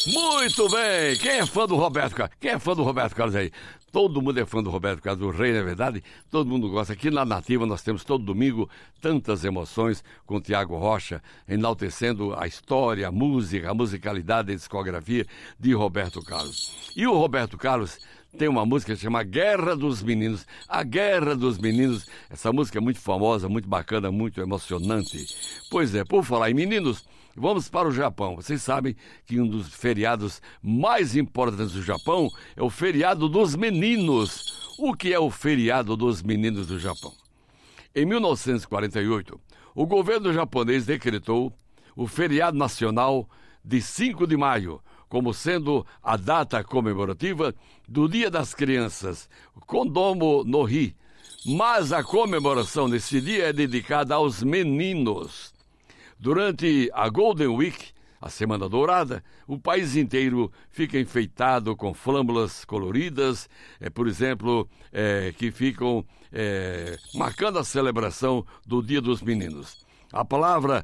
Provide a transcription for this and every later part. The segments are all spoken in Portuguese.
Muito bem! Quem é fã do Roberto Carlos? Quem é fã do Roberto Carlos aí? Todo mundo é fã do Roberto Carlos, o rei, não é verdade? Todo mundo gosta. Aqui na Nativa nós temos todo domingo tantas emoções com o Tiago Rocha, enaltecendo a história, a música, a musicalidade, a discografia de Roberto Carlos. E o Roberto Carlos tem uma música que chama Guerra dos Meninos. A Guerra dos Meninos, essa música é muito famosa, muito bacana, muito emocionante. Pois é, por falar em meninos, vamos para o Japão. Vocês sabem que um dos feriados mais importantes do Japão é o feriado dos meninos. O que é o feriado dos meninos do Japão? Em 1948, o governo japonês decretou o feriado nacional de 5 de maio, como sendo a data comemorativa do Dia das Crianças, Kondomo no Hi. Mas a comemoração nesse dia é dedicada aos meninos. Durante a Golden Week, a Semana Dourada, o país inteiro fica enfeitado com flâmulas coloridas, por exemplo, que ficam marcando a celebração do Dia dos Meninos. A palavra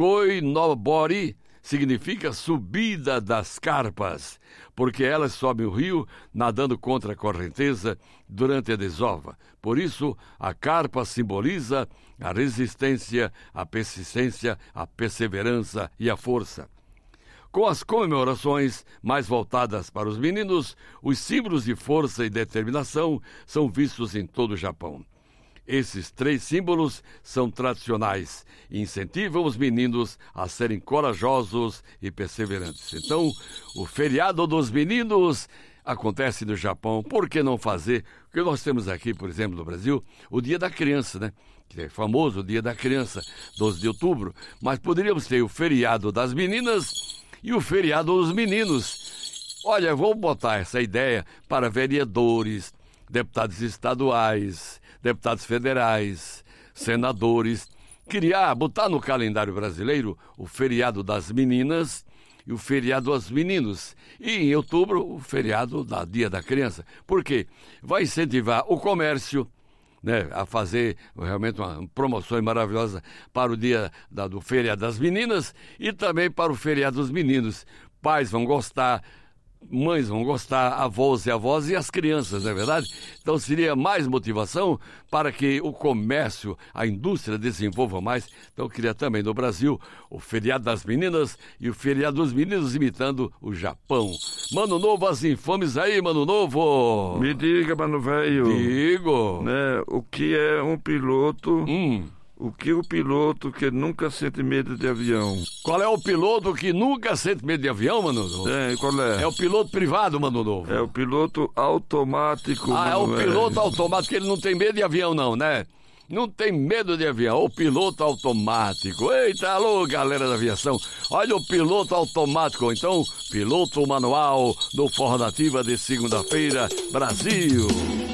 Koinobori significa subida das carpas, porque elas sobem o rio nadando contra a correnteza durante a desova. Por isso, a carpa simboliza a resistência, a persistência, a perseverança e a força. Com as comemorações mais voltadas para os meninos, os símbolos de força e determinação são vistos em todo o Japão. Esses 3 símbolos são tradicionais e incentivam os meninos a serem corajosos e perseverantes. Então, o feriado dos meninos acontece no Japão. Por que não fazer? Porque nós temos aqui, por exemplo, no Brasil, o Dia da Criança, né? Que é famoso, o Dia da Criança, 12 de outubro. Mas poderíamos ter o feriado das meninas e o feriado dos meninos. Olha, vou botar essa ideia para vereadores, deputados estaduais, deputados federais, senadores, botar no calendário brasileiro o feriado das meninas e o feriado dos meninos. E em outubro, o feriado do Dia da Criança. Por quê? Vai incentivar o comércio, né, a fazer realmente uma promoção maravilhosa para o dia do feriado das meninas e também para o feriado dos meninos. Pais vão gostar, mães vão gostar, avós e as crianças, não é verdade? Então seria mais motivação para que o comércio, a indústria desenvolva mais. Então eu queria também no Brasil o feriado das meninas e o feriado dos meninos imitando o Japão. Mano Novo, as infames aí, Mano Novo! Me diga, Mano Velho. Digo! Né, o que é um piloto... O que o piloto que nunca sente medo de avião? Qual é o piloto que nunca sente medo de avião, Mano Novo? Qual é? É o piloto privado, Mano Novo. É o piloto automático. É o piloto automático, ele não tem medo de avião não, né? Não tem medo de avião, o piloto automático. Eita, alô, galera da aviação. Olha o piloto automático, então, piloto manual do Forró Nativa de segunda-feira, Brasil.